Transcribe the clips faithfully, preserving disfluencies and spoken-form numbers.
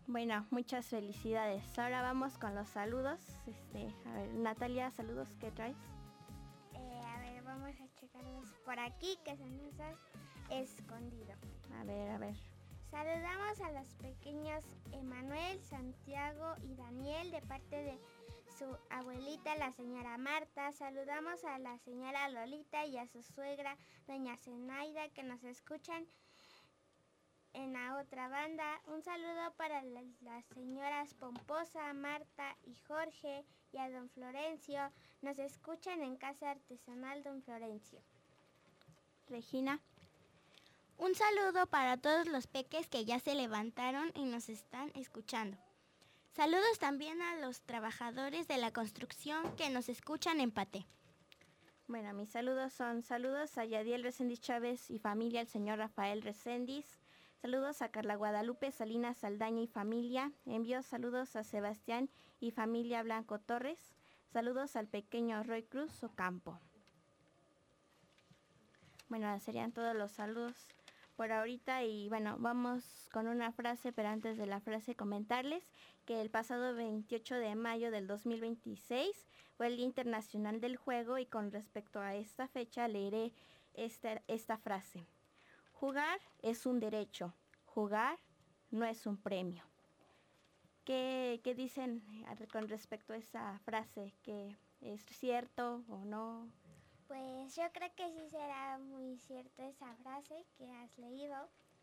Bueno, muchas felicidades. Ahora vamos con los saludos. Este, a ver, Natalia, saludos, ¿qué traes? Eh, a ver, vamos a checarlos por aquí, que se nos ha escondido. A ver, a ver. Saludamos a los pequeños Emanuel, Santiago y Daniel de parte de su abuelita, la señora Marta. Saludamos a la señora Lolita y a su suegra, doña Zenaida, que nos escuchan en la otra banda. Un saludo para las, las señoras Pomposa, Marta y Jorge, y a don Florencio. Nos escuchan en Casa Artesanal Don Florencio. Regina. Un saludo para todos los peques que ya se levantaron y nos están escuchando. Saludos también a los trabajadores de la construcción que nos escuchan en Paté. Bueno, mis saludos son saludos a Yadiel Reséndiz Chávez y familia, el señor Rafael Reséndiz. Saludos a Carla Guadalupe Salinas Saldaña y familia. Envío saludos a Sebastián y familia Blanco Torres. Saludos al pequeño Roy Cruz Ocampo. Bueno, serían todos los saludos por ahorita y bueno, vamos con una frase, pero antes de la frase comentarles que el pasado veintiocho de mayo del dos mil veintiséis fue el Día Internacional del Juego y con respecto a esta fecha leeré esta, esta frase. Jugar es un derecho, jugar no es un premio. ¿Qué, qué dicen con respecto a esa frase? ¿Que es cierto o no? Pues yo creo que sí será muy cierta esa frase que has leído.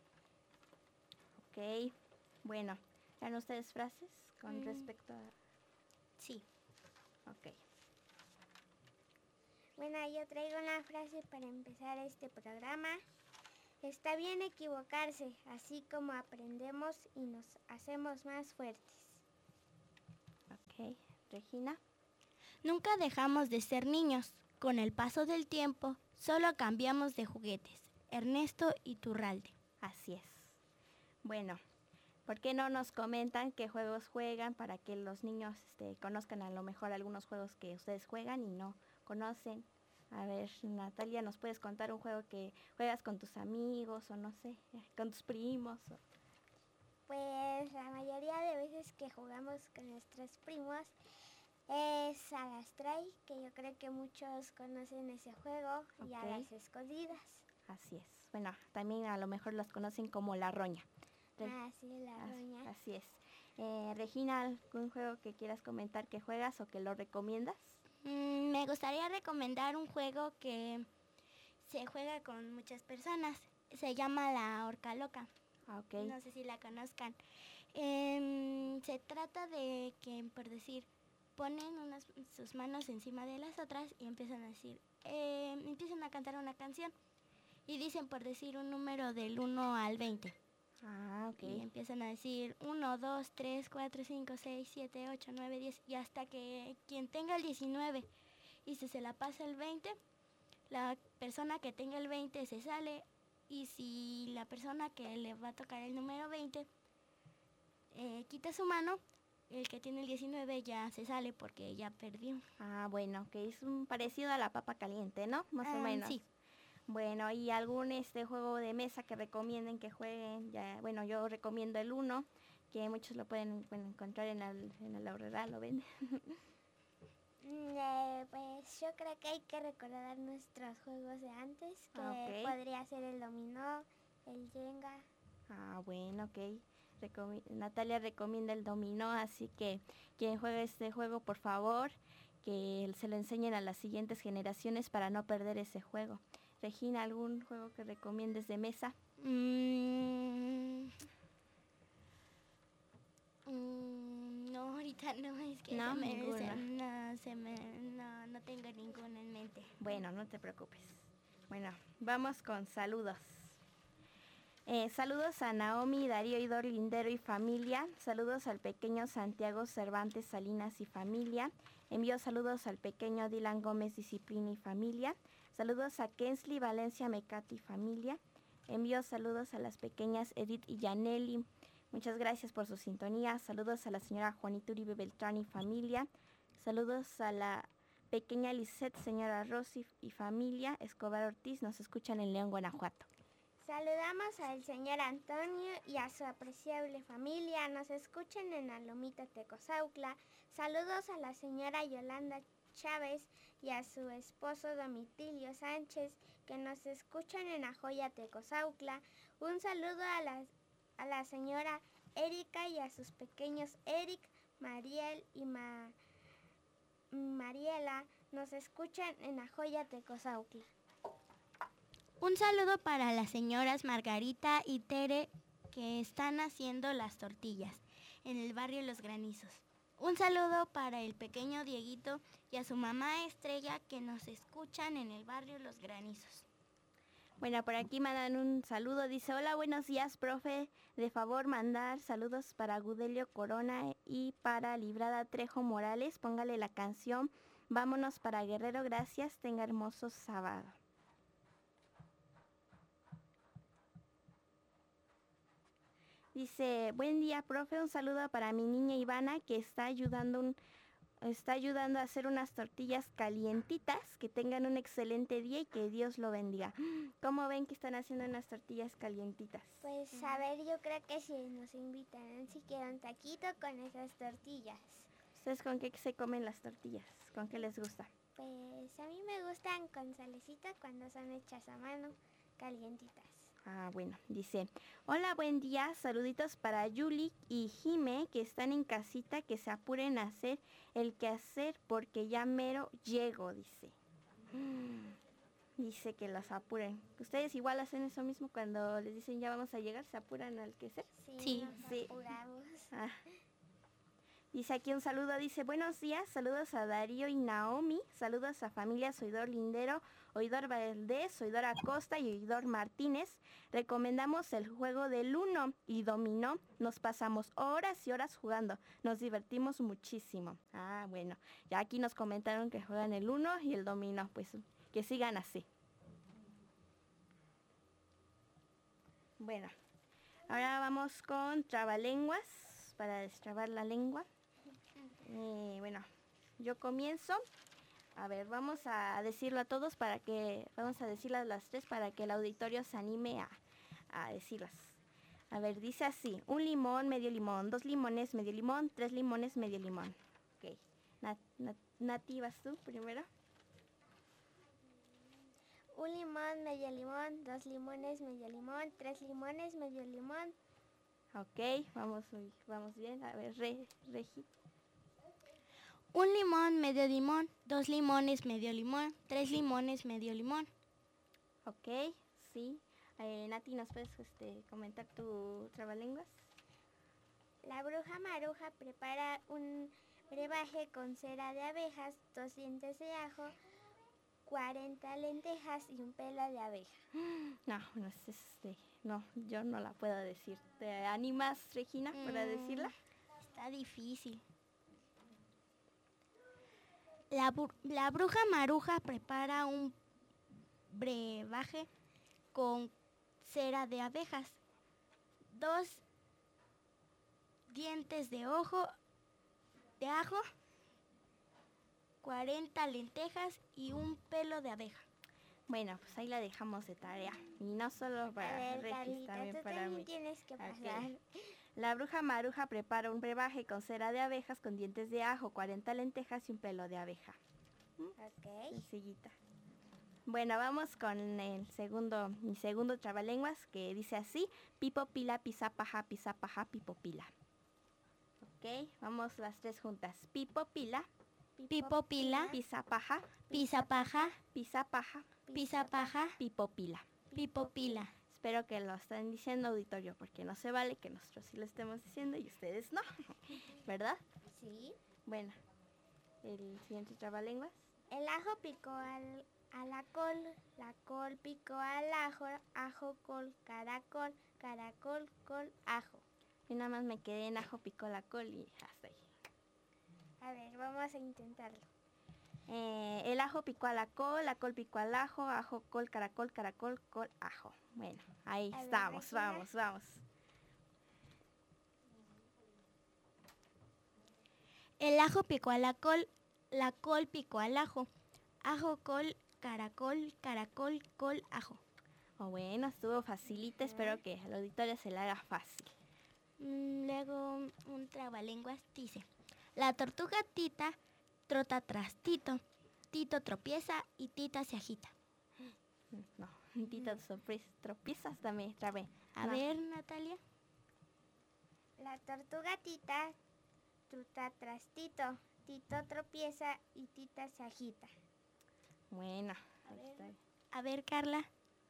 Ok, bueno, ¿dan ustedes frases con mm. respecto a...? Sí. Ok. Bueno, yo traigo una frase para empezar este programa. Está bien equivocarse, así como aprendemos y nos hacemos más fuertes. Ok, Regina. Nunca dejamos de ser niños. Con el paso del tiempo, solo cambiamos de juguetes. Ernesto Iturralde. Así es. Bueno, ¿por qué no nos comentan qué juegos juegan para que los niños este, conozcan a lo mejor algunos juegos que ustedes juegan y no conocen? A ver, Natalia, ¿nos puedes contar un juego que juegas con tus amigos o no sé, con tus primos? O... Pues la mayoría de veces que jugamos con nuestros primos es a las Stray, que yo creo que muchos conocen ese juego, okay. Y a las escondidas. Así es. Bueno, también a lo mejor las conocen como la roña. Re- ah, sí, la así, roña. Así es. Eh, Regina, ¿algún juego que quieras comentar que juegas o que lo recomiendas? Mm, me gustaría recomendar un juego que se juega con muchas personas. Se llama La Horca Loca. Okay. No sé si la conozcan. Eh, se trata de que, por decir, ponen unas, sus manos encima de las otras y empiezan a decir, eh, empiezan a cantar una canción y dicen por decir un número del uno al veinte. Ah, ok. Y empiezan a decir uno, dos, tres, cuatro, cinco, seis, siete, ocho, nueve, diez y hasta que quien tenga el diecinueve y si se la pasa el veinte, la persona que tenga el veinte se sale y si la persona que le va a tocar el número veinte eh, quita su mano, el que tiene el diecinueve ya se sale porque ya perdió. Ah, bueno, que es un parecido a la papa caliente, ¿no? Más um, o menos. Sí. Bueno, ¿y algún este juego de mesa que recomienden que jueguen? Ya, bueno, yo recomiendo el Uno, que muchos lo pueden, pueden encontrar en el, en el Aurrera, ¿lo ven? eh, pues yo creo que hay que recordar nuestros juegos de antes, que okay. Podría ser el dominó, el Jenga. Ah, bueno, ok. Recomi- Natalia recomienda el dominó, así que quien juegue este juego, por favor, que se lo enseñen a las siguientes generaciones para no perder ese juego. Regina, ¿algún juego que recomiendes de mesa? Mm, mm, no, ahorita no, es que no, se me, ninguno. Se, no, se me, no, no tengo ninguno en mente. Bueno, no te preocupes. Bueno, vamos con saludos. Eh, saludos a Naomi, Darío Idor Lindero y familia. Saludos al pequeño Santiago Cervantes Salinas y familia. Envío saludos al pequeño Dylan Gómez Disciplina y familia. Saludos a Kensley Valencia Mecati y familia. Envío saludos a las pequeñas Edith y Yaneli. Muchas gracias por su sintonía. Saludos a la señora Juanita Uribe Beltrán y familia. Saludos a la pequeña Lisette, señora Rosy y familia. Escobar Ortiz, nos escuchan en León, Guanajuato. Saludamos al señor Antonio y a su apreciable familia. Nos escuchan en Alomita, Tecozautla. Saludos a la señora Yolanda Chávez y a su esposo Domitilio Sánchez, que nos escuchan en Ajoya, Tecozautla. Un saludo a la, a la señora Erika y a sus pequeños Eric, Mariel y Ma, Mariela. Nos escuchan en Ajoya, Tecozautla. Un saludo para las señoras Margarita y Tere, que están haciendo las tortillas en el barrio Los Granizos. Un saludo para el pequeño Dieguito y a su mamá Estrella, que nos escuchan en el barrio Los Granizos. Bueno, por aquí mandan un saludo. Dice, hola, buenos días, profe. De favor, mandar saludos para Gudelio Corona y para Librada Trejo Morales. Póngale la canción Vámonos para Guerrero. Gracias. Tenga hermoso sábado. Dice, buen día, profe. Un saludo para mi niña Ivana, que está ayudando un... Está ayudando a hacer unas tortillas calientitas, que tengan un excelente día y que Dios lo bendiga. ¿Cómo ven que están haciendo unas tortillas calientitas? Pues a ver, yo creo que si nos invitan, si quieren un taquito con esas tortillas. ¿Ustedes con qué se comen las tortillas? ¿Con qué les gusta? Pues a mí me gustan con salecita cuando son hechas a mano, calientitas. Ah, bueno, dice, hola, buen día, saluditos para Yuli y Jime, que están en casita, que se apuren a hacer el quehacer porque ya mero llego, dice. Mm, dice que los apuren. ¿Ustedes igual hacen eso mismo cuando les dicen ya vamos a llegar, se apuran al quehacer? Sí, Sí. nos Sí. apuramos. Ah. Dice aquí un saludo, dice, buenos días, saludos a Darío y Naomi, saludos a familia Oidor Lindero, Oidor Valdés, Oidor Acosta y Oidor Martínez. Recomendamos el juego del Uno y Dominó, nos pasamos horas y horas jugando, nos divertimos muchísimo. Ah, bueno, ya aquí nos comentaron que juegan el Uno y el Dominó, pues que sigan así. Bueno, ahora vamos con trabalenguas, para destrabar la lengua. Eh, bueno, yo comienzo. A ver, vamos a decirlo a todos para que, vamos a decirlas las tres para que el auditorio se anime a, a decirlas. A ver, dice así, un limón, medio limón, dos limones, medio limón, tres limones, medio limón. Ok, Nat, Nat, Nati, ¿vas tú primero? Un limón, medio limón, dos limones, medio limón, tres limones, medio limón. Ok, vamos, vamos bien. A ver, Re, Regi. Un limón, medio limón, dos limones, medio limón, tres limones, medio limón. Ok, sí. Eh, Nati, ¿nos puedes este, comentar tu trabalenguas? La bruja maruja prepara un brebaje con cera de abejas, dos dientes de ajo, cuarenta lentejas y un pelo de abeja. No, no es este, no, yo no la puedo decir. ¿Te animas, Regina, para Mm, decirla? Está difícil. La, bru- la bruja maruja prepara un brebaje con cera de abejas, dos dientes de ojo, de ajo, cuarenta lentejas y un pelo de abeja. Bueno, pues ahí la dejamos de tarea. Y no solo para A ver, Regis, Carlita, también tú para también mí. tienes que Ok. pasar. La bruja maruja prepara un brebaje con cera de abejas, con dientes de ajo, cuarenta lentejas y un pelo de abeja. Ok. Sencillita. Bueno, vamos con el segundo, mi segundo trabalenguas, que dice así, pipo pila, pisa paja, pisa paja, pipo pila. Ok, vamos las tres juntas. Pipo pila, Pipo pila, pisa paja, pisa paja, pisa paja, pisa paja, pipo pila. pipo pila. Espero que lo estén diciendo, auditorio, porque no se vale que nosotros sí lo estemos diciendo y ustedes no, ¿verdad? Sí. Bueno, el siguiente trabalenguas. El ajo picó al, a la col, la col picó al ajo, ajo, col, caracol, caracol, col, ajo. Y nada más me quedé en ajo picó la col y hasta ahí. A ver, vamos a intentarlo. Eh, el ajo picó a la col, la col picó al ajo, ajo, col, caracol, caracol, col, ajo. Bueno, ahí A ver, estamos, Regina. vamos, vamos. El ajo picó a la col, la col picó al ajo. Ajo, col, caracol, caracol, col, ajo. Oh, bueno, estuvo facilita, espero que al auditorio se le haga fácil. Mm, luego un trabalenguas dice, la tortuga Tita trota tras Tito, Tito tropieza y Tita se agita. No, Tita tropieza hasta me trabé. A No. ver, Natalia. La tortuga Tita truta tras Tito, Tito tropieza y Tita se agita. Bueno, A ahí ver. está. A ver, Carla.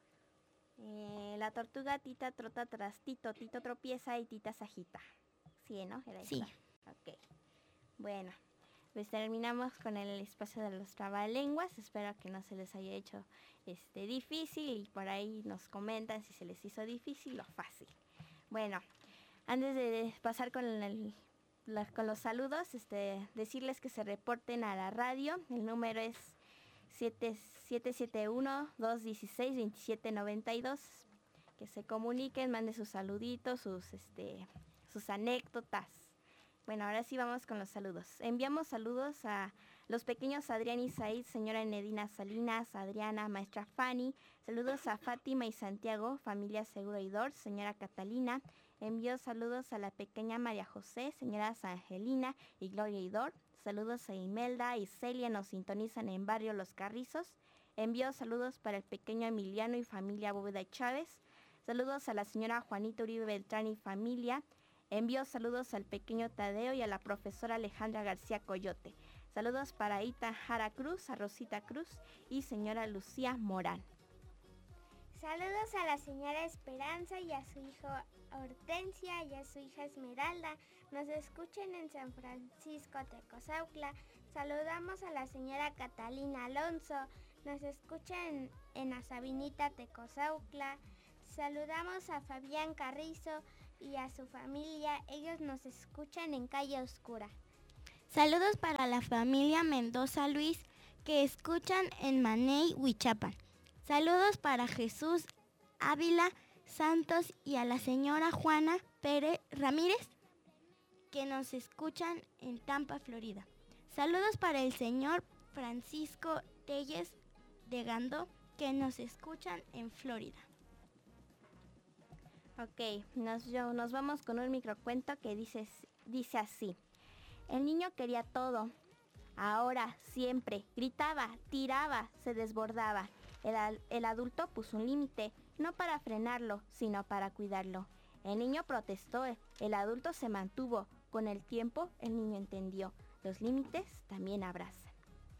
Eh, la tortuga Tita trota tras Tito, Tito tropieza y Tita se agita. Sí, ¿no? Era Sí. esa. Ok. Bueno, pues terminamos con el espacio de los trabalenguas. Espero que no se les haya hecho este difícil y por ahí nos comentan si se les hizo difícil o fácil. Bueno, antes de pasar con, el, la, con los saludos, este, decirles que se reporten a la radio. El número es siete siete uno, dos uno seis, dos siete nueve dos. Que se comuniquen, manden sus saluditos, sus, este, sus anécdotas. Bueno, ahora sí vamos con los saludos. Enviamos saludos a los pequeños Adrián y Said, señora Enedina Salinas, Adriana, maestra Fanny. Saludos a Fátima y Santiago, familia Seguro Idor, señora Catalina. Envío saludos a la pequeña María José, señora Angelina y Gloria Idor. Saludos a Imelda y Celia, nos sintonizan en barrio Los Carrizos. Envío saludos para el pequeño Emiliano y familia Bóveda Chávez. Saludos a la señora Juanita Uribe Beltrán y familia. Envío saludos al pequeño Tadeo y a la profesora Alejandra García Coyote. Saludos para Ita Jara Cruz, a Rosita Cruz y señora Lucía Morán. Saludos a la señora Esperanza y a su hijo Hortensia y a su hija Esmeralda. Nos escuchen en San Francisco Tecozautla. Saludamos a la señora Catalina Alonso. Nos escuchan en la Sabinita Tecozautla. Saludamos a Fabián Carrizo y a su familia. Ellos nos escuchan en Calle Oscura. Saludos para la familia Mendoza Luis que escuchan en Maney, Huichapan. Saludos para Jesús Ávila Santos y a la señora Juana Pérez Ramírez que nos escuchan en Tampa, Florida. Saludos para el señor Francisco Telles de Gandó que nos escuchan en Florida. Ok, nos, yo, nos vamos con un microcuento que dice, dice así. El niño quería todo, ahora, siempre, gritaba, tiraba, se desbordaba. El, el adulto puso un límite, no para frenarlo, sino para cuidarlo. El niño protestó, el adulto se mantuvo. Con el tiempo, el niño entendió. Los límites también abrazan.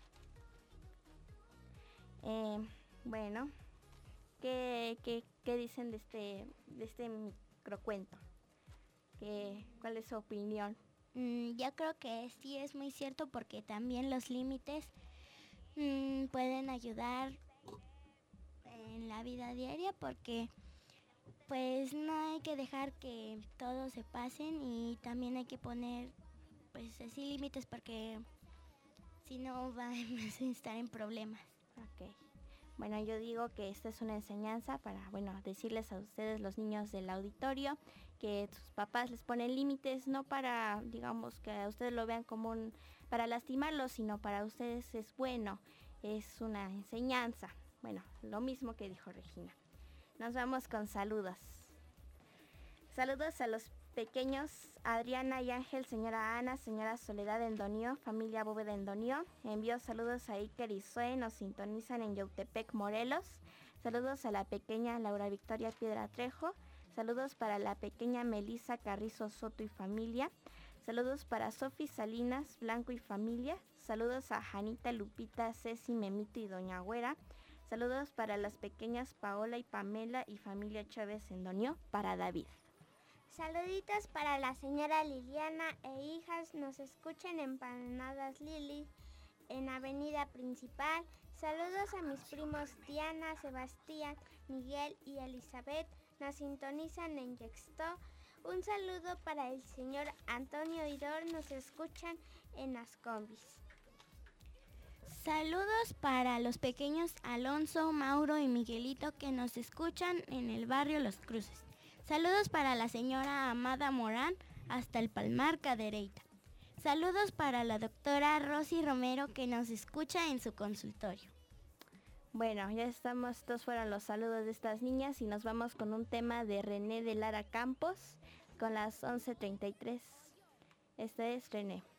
Eh, bueno, ¿qué, qué, qué dicen de este, de este microcuento? ¿Qué, ¿Cuál es su opinión? Mm, yo creo que sí es muy cierto porque también los límites mm, pueden ayudar en la vida diaria porque pues no hay que dejar que todos se pasen y también hay que poner pues así límites porque si no van a estar en problemas. Ok. Bueno, yo digo que esta es una enseñanza para, bueno, decirles a ustedes, los niños del auditorio, que sus papás les ponen límites, no para, digamos, que a ustedes lo vean como un, para lastimarlos, sino para ustedes es bueno, es una enseñanza. Bueno, lo mismo que dijo Regina. Nos vamos con saludos. Saludos a los pequeños Adriana y Ángel, señora Ana, señora Soledad Endonió, familia Bóveda Endonió. Envío saludos a Iker y Zoe, nos sintonizan en Yautepec, Morelos. Saludos a la pequeña Laura Victoria Piedra Trejo. Saludos para la pequeña Melissa Carrizo Soto y familia. Saludos para Sofi Salinas Blanco y familia. Saludos a Janita, Lupita, Ceci, Memito y Doña Güera. Saludos para las pequeñas Paola y Pamela y familia Chávez Endonió, para David. Saluditos para la señora Liliana e hijas, nos escuchan en Empanadas Lili, en Avenida Principal. Saludos a mis primos Diana, Sebastián, Miguel y Elizabeth, nos sintonizan en Yextó. Un saludo para el señor Antonio Idor, nos escuchan en las combis. Saludos para los pequeños Alonso, Mauro y Miguelito que nos escuchan en el barrio Los Cruces. Saludos para la señora Amada Morán hasta el Palmar, Cadereyta. Saludos para la doctora Rosy Romero que nos escucha en su consultorio. Bueno, ya estamos, estos fueron los saludos de estas niñas y nos vamos con un tema de René de Lara Campos con las once treinta y tres. Este es René.